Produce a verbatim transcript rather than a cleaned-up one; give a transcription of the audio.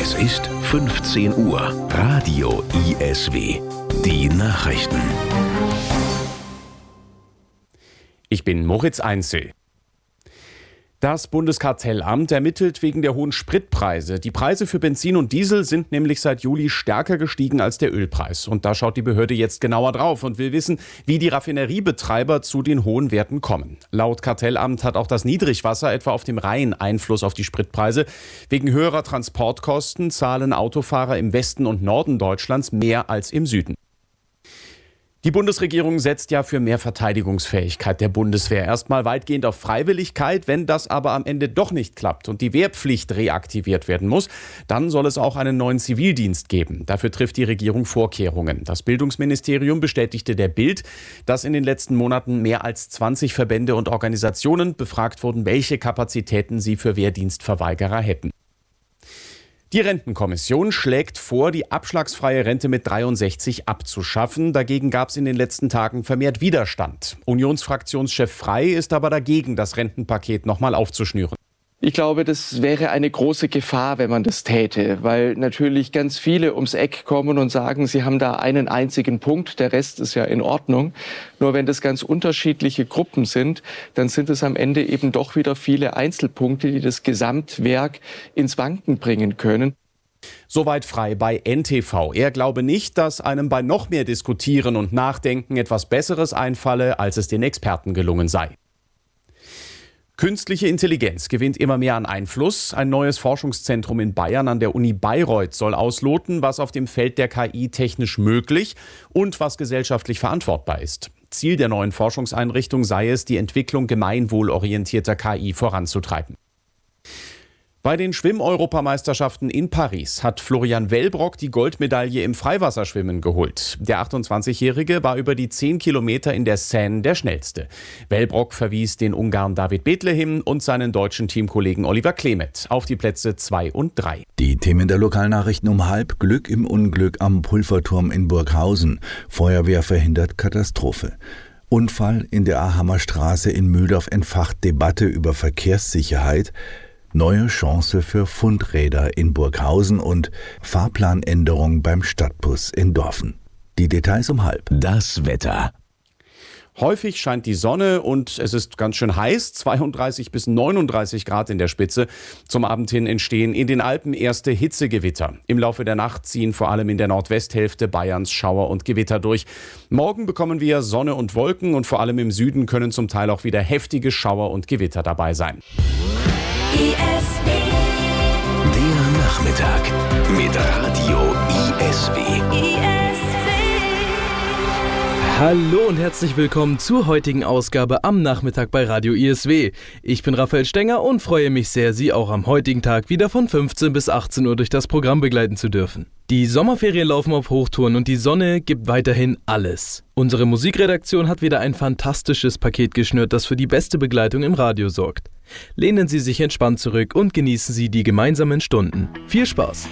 Es ist fünfzehn Uhr. Radio I S W. Die Nachrichten. Ich bin Moritz Einzel. Das Bundeskartellamt ermittelt wegen der hohen Spritpreise. Die Preise für Benzin und Diesel sind nämlich seit Juli stärker gestiegen als der Ölpreis. Und da schaut die Behörde jetzt genauer drauf und will wissen, wie die Raffineriebetreiber zu den hohen Werten kommen. Laut Kartellamt hat auch das Niedrigwasser etwa auf dem Rhein Einfluss auf die Spritpreise. Wegen höherer Transportkosten zahlen Autofahrer im Westen und Norden Deutschlands mehr als im Süden. Die Bundesregierung setzt ja für mehr Verteidigungsfähigkeit der Bundeswehr. Erstmal weitgehend auf Freiwilligkeit. Wenn das aber am Ende doch nicht klappt und die Wehrpflicht reaktiviert werden muss, dann soll es auch einen neuen Zivildienst geben. Dafür trifft die Regierung Vorkehrungen. Das Bildungsministerium bestätigte der Bild, dass in den letzten Monaten mehr als zwanzig Verbände und Organisationen befragt wurden, welche Kapazitäten sie für Wehrdienstverweigerer hätten. Die Rentenkommission schlägt vor, die abschlagsfreie Rente mit dreiundsechzig abzuschaffen. Dagegen gab es in den letzten Tagen vermehrt Widerstand. Unionsfraktionschef Frey ist aber dagegen, das Rentenpaket nochmal aufzuschnüren. Ich glaube, das wäre eine große Gefahr, wenn man das täte, weil natürlich ganz viele ums Eck kommen und sagen, sie haben da einen einzigen Punkt, der Rest ist ja in Ordnung. Nur wenn das ganz unterschiedliche Gruppen sind, dann sind es am Ende eben doch wieder viele Einzelpunkte, die das Gesamtwerk ins Wanken bringen können. Soweit Frey bei N T V. Er glaube nicht, dass einem bei noch mehr Diskutieren und Nachdenken etwas Besseres einfalle, als es den Experten gelungen sei. Künstliche Intelligenz gewinnt immer mehr an Einfluss. Ein neues Forschungszentrum in Bayern an der Uni Bayreuth soll ausloten, was auf dem Feld der K I technisch möglich und was gesellschaftlich verantwortbar ist. Ziel der neuen Forschungseinrichtung sei es, die Entwicklung gemeinwohlorientierter K I voranzutreiben. Bei den Schwimm-Europameisterschaften in Paris hat Florian Wellbrock die Goldmedaille im Freiwasserschwimmen geholt. Der achtundzwanzigjährige war über die zehn Kilometer in der Seine der schnellste. Wellbrock verwies den Ungarn David Bethlehem und seinen deutschen Teamkollegen Oliver Klemet auf die Plätze zwei und drei. Die Themen der Lokalnachrichten um halb. Glück im Unglück am Pulverturm in Burghausen. Feuerwehr verhindert Katastrophe. Unfall in der Ahammer Straße in Mühldorf entfacht Debatte über Verkehrssicherheit. Neue Chance für Fundräder in Burghausen und Fahrplanänderung beim Stadtbus in Dorfen. Die Details um halb. Das Wetter. Häufig scheint die Sonne und es ist ganz schön heiß, zweiunddreißig bis neununddreißig Grad in der Spitze. Zum Abend hin entstehen in den Alpen erste Hitzegewitter. Im Laufe der Nacht ziehen vor allem in der Nordwesthälfte Bayerns Schauer und Gewitter durch. Morgen bekommen wir Sonne und Wolken und vor allem im Süden können zum Teil auch wieder heftige Schauer und Gewitter dabei sein. I S W. Der Nachmittag mit Radio I S W. I S W. Hallo und herzlich willkommen zur heutigen Ausgabe am Nachmittag bei Radio I S W. Ich bin Raphael Stenger und freue mich sehr, Sie auch am heutigen Tag wieder von fünfzehn bis achtzehn Uhr durch das Programm begleiten zu dürfen. Die Sommerferien laufen auf Hochtouren und die Sonne gibt weiterhin alles. Unsere Musikredaktion hat wieder ein fantastisches Paket geschnürt, das für die beste Begleitung im Radio sorgt. Lehnen Sie sich entspannt zurück und genießen Sie die gemeinsamen Stunden. Viel Spaß!